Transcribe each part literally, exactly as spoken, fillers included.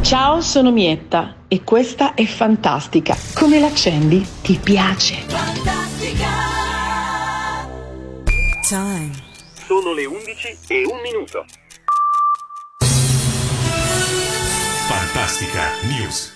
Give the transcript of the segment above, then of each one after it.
Ciao, sono Mietta e questa è Fantastica. Come l'accendi? Ti piace? Fantastica. Time. Sono le undici e un minuto. Fantastica News.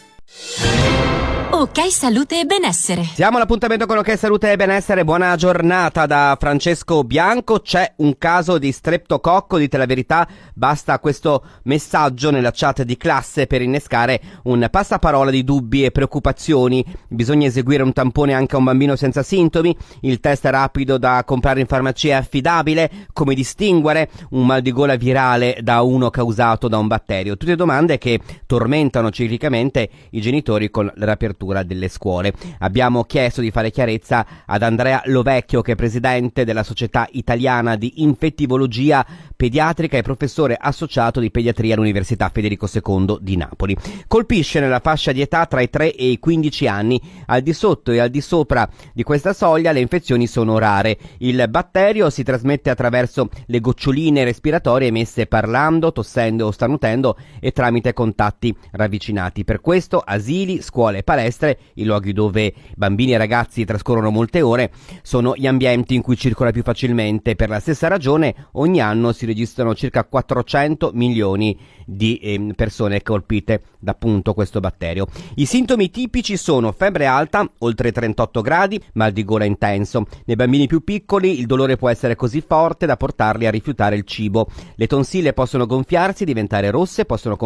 Ok Salute e Benessere. Siamo all'appuntamento con Ok Salute e Benessere. Buona giornata da Francesco Bianco. C'è un caso di streptococco, dite la verità, basta questo messaggio nella chat di classe per innescare un passaparola di dubbi e preoccupazioni. Bisogna eseguire un tampone anche a un bambino senza sintomi? Il test rapido da comprare in farmacia è affidabile? Come distinguere un mal di gola virale da uno causato da un batterio? Tutte domande che tormentano ciclicamente i genitori con la riapertura delle scuole. Abbiamo chiesto di fare chiarezza ad Andrea Lovecchio, che è presidente della Società Italiana di Infettivologia Pediatrica e professore associato di pediatria all'Università Federico secondo di Napoli. Colpisce nella fascia di età tra i tre e i quindici anni. Al di sotto e al di sopra di questa soglia le infezioni sono rare. Il batterio si trasmette attraverso le goccioline respiratorie emesse parlando, tossendo o starnutendo e tramite contatti ravvicinati. Per questo asili, scuole, palestre, i luoghi dove bambini e ragazzi trascorrono molte ore, sono gli ambienti in cui circola più facilmente. Per la stessa ragione ogni anno si registrano circa quattrocento milioni di eh, persone colpite da appunto questo batterio. I sintomi tipici sono febbre alta oltre trentotto gradi, mal di gola intenso. Nei bambini più piccoli il dolore può essere così forte da portarli a rifiutare il cibo. Le tonsille possono gonfiarsi, diventare rosse, possono